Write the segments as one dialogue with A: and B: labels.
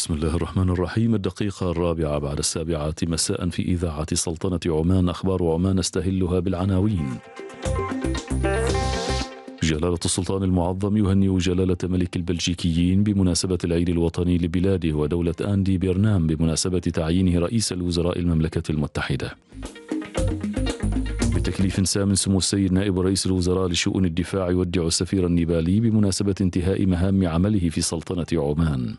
A: بسم الله الرحمن الرحيم. الدقيقة 7:45 مساء في إذاعة سلطنة عمان. أخبار عمان نستهلها بالعناوين. جلالة السلطان المعظم يهنئ جلالة ملك البلجيكيين بمناسبة العيد الوطني لبلاده ودولة أندي بيرنام بمناسبة تعيينه رئيس الوزراء المملكة المتحدة. بتكليف سام سمو السيد نائب رئيس الوزراء لشؤون الدفاع يودع السفير النيبالي بمناسبة انتهاء مهام عمله في سلطنة عمان.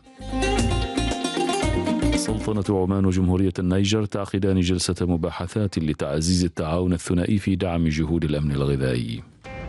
A: سلطنة عمان وجمهورية النيجر تعقدان جلسة مباحثات لتعزيز التعاون الثنائي في دعم جهود الأمن الغذائي.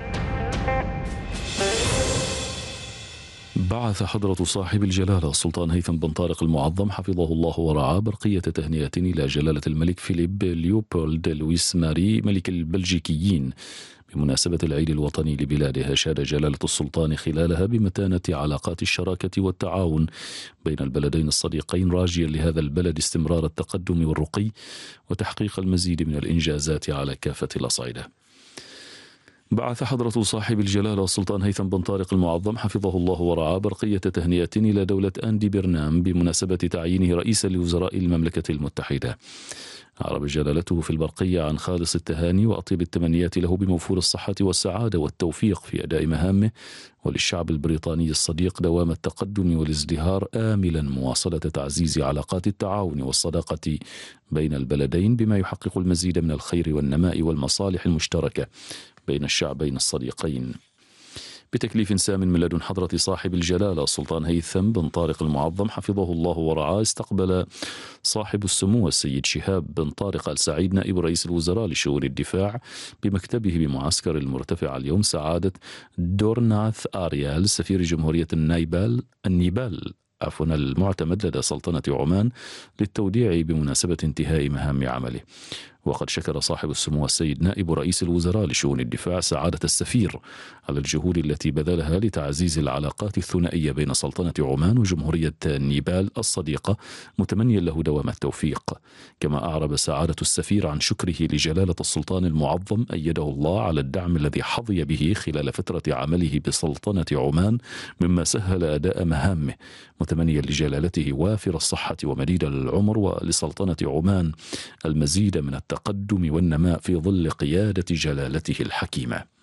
A: بعث حضرة صاحب الجلالة السلطان هيثم بن طارق المعظم حفظه الله ورعاه برقية تهنئة إلى جلالة الملك فيليب ليوبولد لويس ماري ملك البلجيكيين بمناسبة العيد الوطني لبلاده. أشاد جلالة السلطان خلالها بمتانة علاقات الشراكة والتعاون بين البلدين الصديقين، راجيا لهذا البلد استمرار التقدم والرقي وتحقيق المزيد من الإنجازات على كافة الأصعدة. بعث حضرة صاحب الجلالة السلطان هيثم بن طارق المعظم حفظه الله ورعاه برقية تهنئة إلى دولة أندي بيرنام بمناسبة تعيينه رئيسا لوزراء المملكة المتحدة. أعرب جلالته في البرقية عن خالص التهاني وأطيب التمنيات له بموفور الصحة والسعادة والتوفيق في أداء مهامه، وللشعب البريطاني الصديق دوام التقدم والازدهار، آملا مواصلة تعزيز علاقات التعاون والصداقة بين البلدين بما يحقق المزيد من الخير والنماء والمصالح المشتركة بين الشعبين الصديقين. بتكليف سام من لدن حضرة صاحب الجلالة السلطان هيثم بن طارق المعظم حفظه الله ورعاه استقبل صاحب السمو السيد شهاب بن طارق آل سعيد نائب رئيس الوزراء لشؤون الدفاع بمكتبه بمعسكر المرتفع اليوم سعادة دورناث آريال سفير جمهورية النيبال المعتمد لدى سلطنة عمان للتوديع بمناسبة انتهاء مهام عمله. وقد شكر صاحب السمو السيد نائب رئيس الوزراء لشؤون الدفاع سعادة السفير على الجهود التي بذلها لتعزيز العلاقات الثنائية بين سلطنة عمان وجمهورية نيبال الصديقة، متمنيا له دوام التوفيق. كما أعرب سعادة السفير عن شكره لجلالة السلطان المعظم أيده الله على الدعم الذي حظي به خلال فترة عمله بسلطنة عمان مما سهل أداء مهامه، متمنيا لجلالته وافر الصحة ومديد العمر ولسلطنة عمان المزيد من التقدم والنماء في ظل قيادة جلالته الحكيمة.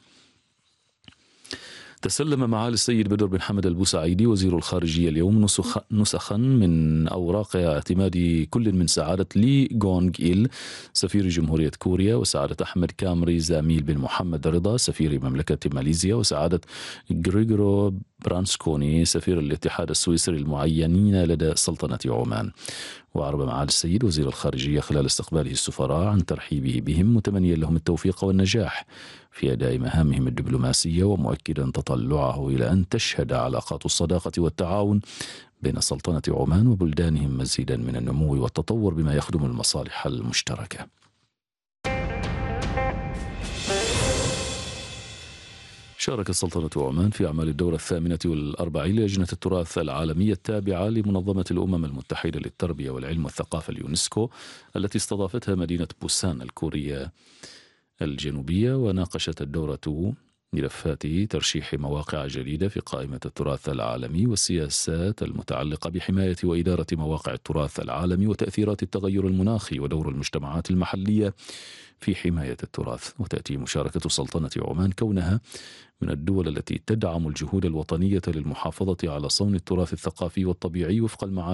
A: تسلم معالي السيد بدر بن حمد البوسعيدي وزير الخارجية اليوم نسخا من أوراق اعتماد كل من سعادة لي غونغ إيل سفير جمهورية كوريا، وسعادة أحمد كامري زاميل بن محمد رضا سفير مملكة ماليزيا، وسعادة غريغورو برانسكوني سفير الاتحاد السويسري المعينين لدى سلطنة عمان. وأعرب معالي السيد وزير الخارجية خلال استقباله السفراء عن ترحيبه بهم، متمنيا لهم التوفيق والنجاح في أداء مهامهم الدبلوماسية، ومؤكدا تطلعه إلى أن تشهد علاقات الصداقة والتعاون بين سلطنة عمان وبلدانهم مزيدا من النمو والتطور بما يخدم المصالح المشتركة. شاركت سلطنة عمان في أعمال الدورة 48 للجنة التراث العالمية التابعة لمنظمة الأمم المتحدة للتربية والعلم والثقافة اليونسكو، التي استضافتها مدينة بوسان الكورية الجنوبية. وناقشت الدورة ملفات ترشيح مواقع جديدة في قائمة التراث العالمي والسياسات المتعلقة بحماية وإدارة مواقع التراث العالمي وتأثيرات التغير المناخي ودور المجتمعات المحلية في حماية التراث. وتأتي مشاركة سلطنة عمان كونها من الدول التي تدعم الجهود الوطنية للمحافظة على صون التراث الثقافي والطبيعي وفق المعايير